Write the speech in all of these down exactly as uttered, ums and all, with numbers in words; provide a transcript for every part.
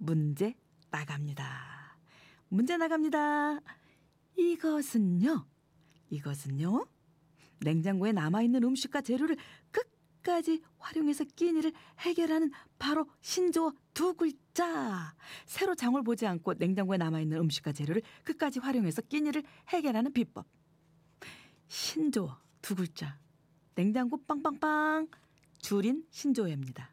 문제 나갑니다. 문제 나갑니다. 이것은요. 이것은요. 냉장고에 남아있는 음식과 재료를 끝까지 활용해서 끼니를 해결하는 바로 신조어 두 글자. 새로 장을 보지 않고 냉장고에 남아있는 음식과 재료를 끝까지 활용해서 끼니를 해결하는 비법. 신조어 두 글자. 냉장고 빵빵빵 줄인 신조어입니다.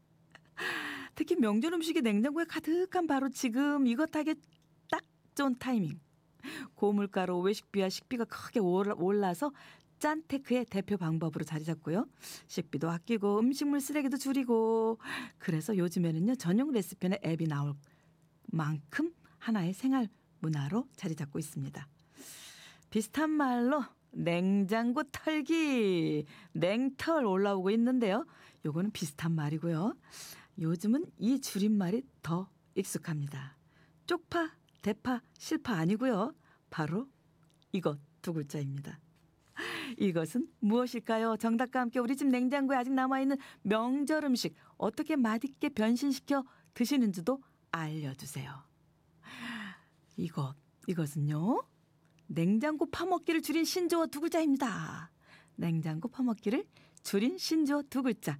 특히 명절 음식이 냉장고에 가득한 바로 지금 이것 하기에 딱 좋은 타이밍. 고물가로 외식비와 식비가 크게 올라서 짠테크의 대표 방법으로 자리 잡고요. 식비도 아끼고 음식물 쓰레기도 줄이고, 그래서 요즘에는요 전용 레시피나 앱이 나올 만큼 하나의 생활 문화로 자리 잡고 있습니다. 비슷한 말로 냉장고 털기, 냉털 올라오고 있는데요. 요거는 비슷한 말이고요. 요즘은 이 줄임말이 더 익숙합니다. 쪽파, 대파, 실파 아니고요. 바로 이것 두 글자입니다. 이것은 무엇일까요? 정답과 함께 우리 집 냉장고에 아직 남아있는 명절 음식 어떻게 맛있게 변신시켜 드시는지도 알려주세요. 이것, 이것은요. 냉장고 파먹기를 줄인 신조어 두 글자입니다. 냉장고 파먹기를 줄인 신조어 두 글자.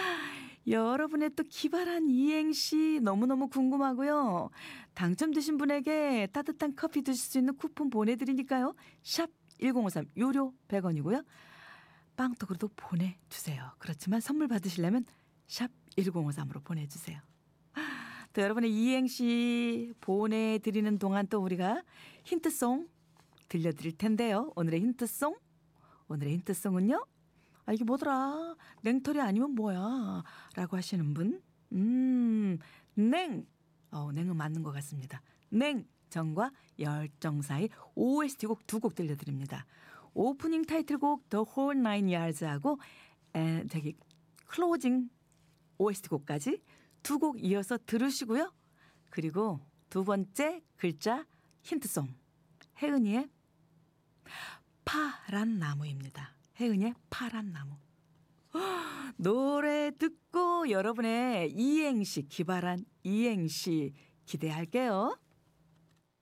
여러분의 또 기발한 이행시 너무너무 궁금하고요. 당첨되신 분에게 따뜻한 커피 드실 수 있는 쿠폰 보내드리니까요. 샵 일공오삼 유료 백 원이고요. 빵떡으로도 보내주세요. 그렇지만 선물 받으시려면 샵 일공오삼으로 보내주세요. 또 여러분의 이행시 보내드리는 동안 또 우리가 힌트송 들려드릴 텐데요. 오늘의 힌트송, 오늘의 힌트송은요. 아, 이게 뭐더라? 냉털이 아니면 뭐야? 라고 하시는 분. 음, 냉. 어, 냉은 맞는 것 같습니다. 냉. 정과 열정 사이 오에스티 곡 두 곡 들려드립니다. 오프닝 타이틀곡 The Whole Nine Yards하고 에, 저기 클로징 오에스티 곡까지 두 곡 이어서 들으시고요. 그리고 두 번째 글자 힌트송. 혜은이의 파란 나무입니다. 혜은이의 파란 나무. 노래 듣고 여러분의 이행시, 기발한 이행시 기대할게요.